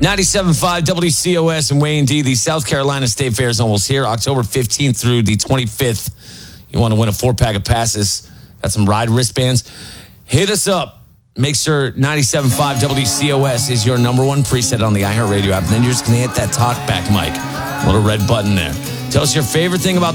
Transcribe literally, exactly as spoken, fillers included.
ninety-seven point five W C O S and Wayne D. The South Carolina State Fair is almost here, October fifteenth through the twenty-fifth. You want to win a four-pack of passes, got some ride wristbands, hit us up. Make sure ninety-seven point five W C O S is your number one preset on the iHeartRadio app. And then you're just going to hit that talk back mic. Little red button there. Tell us your favorite thing about